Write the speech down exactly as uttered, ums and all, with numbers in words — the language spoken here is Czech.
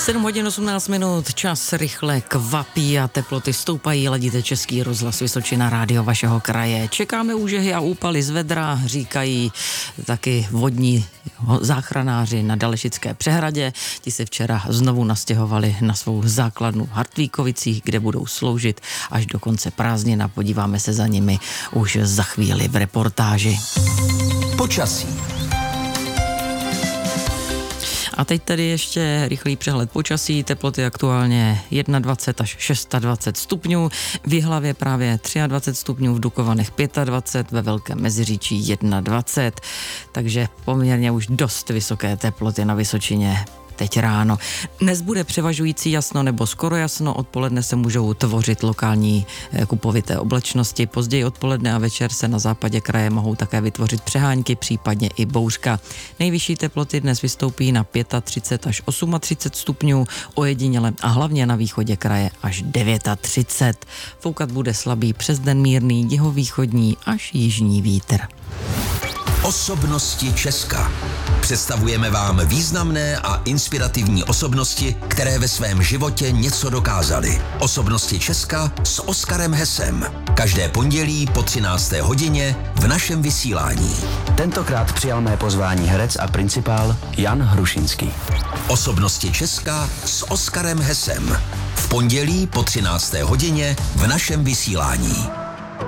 sedm hodin osmnáct minut, čas rychle kvapí a teploty stoupají, ladíte Český rozhlas Vysočina, rádio vašeho kraje. Čekáme úžehy a úpaly z vedra, říkají taky vodní záchranáři na Dalešické přehradě. Ti se včera znovu nastěhovali na svou základnu v Hartvíkovicích, kde budou sloužit až do konce prázdnin a podíváme se za nimi už za chvíli v reportáži. Počasí. A teď tady ještě rychlý přehled počasí, teploty aktuálně dvacet jedna až dvacet šest stupňů, v Jihlavě právě dvacet tři stupňů, v Dukovanech dvacet pět, ve Velkém Meziříčí dvacet jedna, takže poměrně už dost vysoké teploty na Vysočině teď ráno. Dnes bude převažující jasno nebo skoro jasno, odpoledne se můžou tvořit lokální kupovité oblačnosti, později odpoledne a večer se na západě kraje mohou také vytvořit přehánky, případně i bouřka. Nejvyšší teploty dnes vystoupí na třicet pět až třicet osm stupňů, ojediněle a hlavně na východě kraje až třicet devět. Foukat bude slabý přes den mírný jihovýchodní až jižní vítr. Osobnosti Česka. Představujeme vám významné a inspirativní osobnosti, které ve svém životě něco dokázaly. Osobnosti Česka s Oskarem Hesem. Každé pondělí po třinácté hodině v našem vysílání. Tentokrát přijal mé pozvání herec a principál Jan Hrušinský. Osobnosti Česka s Oskarem Hesem. V pondělí po třinácté hodině v našem vysílání.